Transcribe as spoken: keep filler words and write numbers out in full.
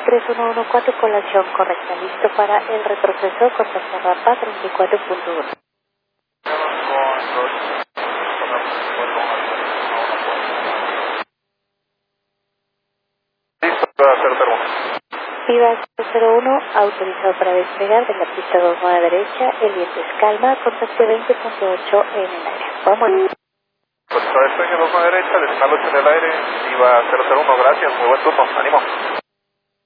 tres uno uno cuatro con la acción correcta. Listo para el retroceso. Contacto rampa treinta y cuatro punto uno. Listo para cero cero uno. Viva cero cero uno, autorizado para despegar de la pista dos a la derecha. El viento es calma. Contacto veinte punto ocho en el aire. Vamos. Pues para despegue dos a la derecha, decimal ocho en el aire, Viva cero cero uno, gracias, muy buen turno, ánimo.